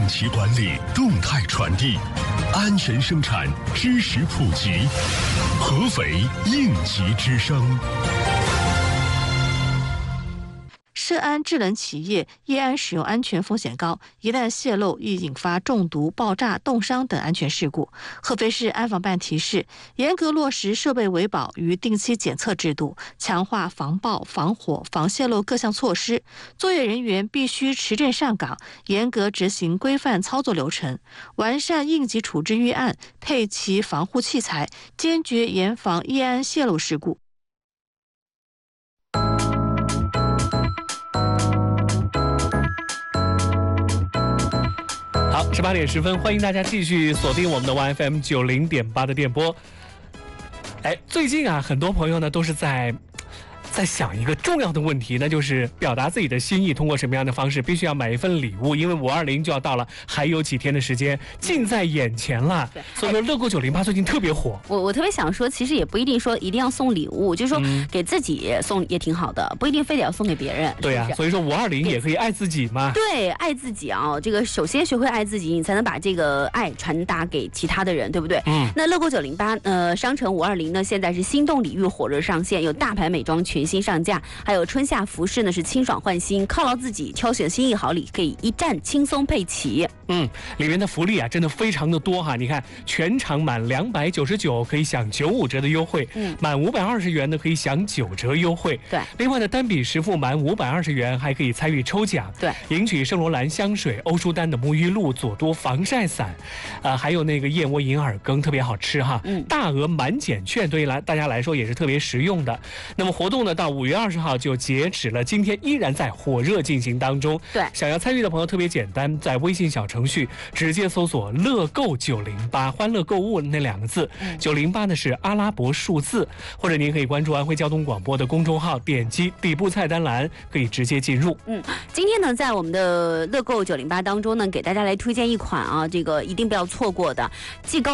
期管理动态传递，安全生产知识普及，合肥应急之声。 涉安制冷企业液氨使用安全风险高，一旦泄漏易引发中毒、爆炸、冻伤等安全事故。合肥市安防办提示，严格落实设备维保与定期检测制度，强化防爆、防火、防泄漏各项措施。作业人员必须持证上岗，严格执行规范操作流程，完善应急处置预案，配齐防护器材，坚决严防液氨泄漏事故。 好，18点10分，欢迎大家继续锁定我们的 YFM 90.8的电波。最近啊，很多朋友呢都是在想一个重要的问题，那就是表达自己的心意，通过什么样的方式？必须要买一份礼物，因为520就要到了，还有几天的时间，近在眼前了。所以说，乐购908最近特别火。 我特别想说，其实也不一定说一定要送礼物，就是说给自己送也挺好的，不一定非得要送给别人。 对啊，所以说520也可以爱自己嘛。 对，爱自己啊，这个首先学会爱自己，你才能把这个爱传达给其他的人，对不对？那乐购908商城520呢，现在是心动礼遇火热上线，有大牌美妆全新上架，还有春夏服饰呢是清爽换新，犒劳自己，挑选心意好礼，可以一站轻松配齐。 里面的福利啊真的非常的多哈！你看，全场满299可以享95折的优惠，满520元呢可以享9折优惠。 对， 另外呢，单笔实付满520元还可以参与抽奖， 对， 赢取圣罗兰香水、欧舒丹的沐浴露、佐多防晒伞，还有那个燕窝银耳羹，特别好吃哈。大额满减券对大家来说也是特别实用的。那么活动呢到5月20号就截止了，今天依然在火热进行当中。 对， 想要参与的朋友特别简单，在微信小程序直接搜索乐购908，欢乐购物那2个字，908呢是阿拉伯数字，或者您可以关注安徽交通广播的公众号，点击底部菜单栏可以直接进入。 今天呢在我们的乐购908当中呢，给大家来推荐一款啊，这个一定不要错过的，既高